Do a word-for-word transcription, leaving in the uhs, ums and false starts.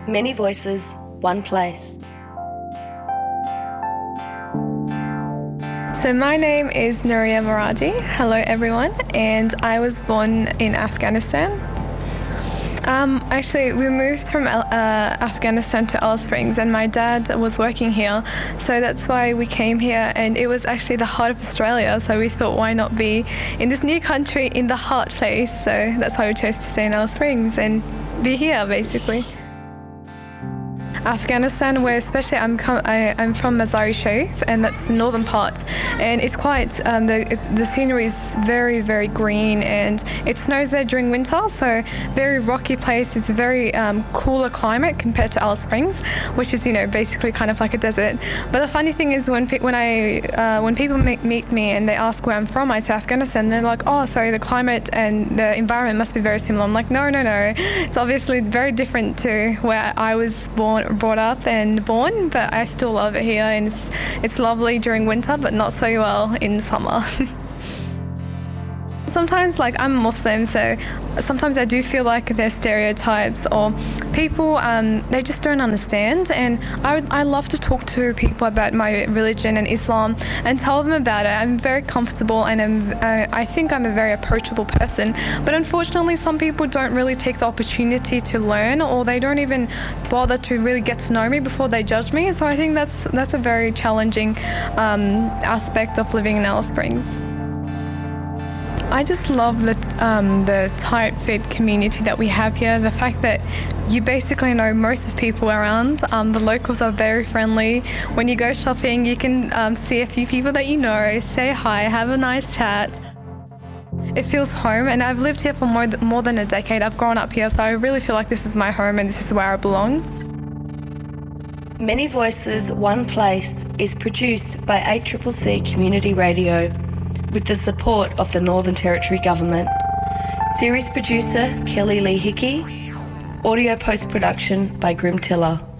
Many voices, one place. So my name is Nuria Moradi. Hello everyone, and I was born in Afghanistan. Um, actually, we moved from uh, Afghanistan to Alice Springs, and my dad was working here, so that's why we came here. And it was actually the heart of Australia, so we thought, why not be in this new country in the heart place? So that's why we chose to stay in Alice Springs and be here, basically. Afghanistan, where especially I'm com- I, I'm from Mazar-e Sharif, and that's the northern part, and it's quite um, the it, the scenery is very very green, and it snows there during winter, so very rocky place. It's a very um, cooler climate compared to Alice Springs, which is, you know, basically kind of like a desert. But the funny thing is, when pe- when I uh, when people meet, meet me and they ask where I'm from, I say Afghanistan. They're like, oh, sorry, the climate and the environment must be very similar. I'm like, no, no, no. It's obviously very different to where I was born. brought up and born, but I still love it here, and it's, it's lovely during winter, but not so well in summer. Sometimes, like, I'm Muslim, so sometimes I do feel like there's stereotypes, or people, um, they just don't understand, and I, would, I love to talk to people about my religion and Islam and tell them about it. I'm very comfortable, and I'm, uh, I think I'm a very approachable person, but unfortunately some people don't really take the opportunity to learn, or they don't even bother to really get to know me before they judge me. So I think that's, that's a very challenging um, aspect of living in Alice Springs. I just love the, um, the tight-fit community that we have here. The fact that you basically know most of people around. Um, the locals are very friendly. When you go shopping, you can um, see a few people that you know, say hi, have a nice chat. It feels home, and I've lived here for more, th- more than a decade. I've grown up here, so I really feel like this is my home and this is where I belong. Many Voices, One Place is produced by A C C C Community Radio, with the support of the Northern Territory Government. Series producer Kelly Lee Hickey. Audio post-production by Grim Tiller.